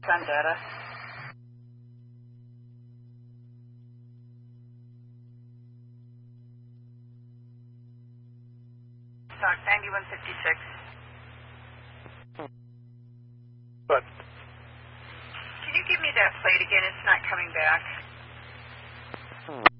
gun data. Stock 9156. What? Can you give me that plate again? It's not coming back.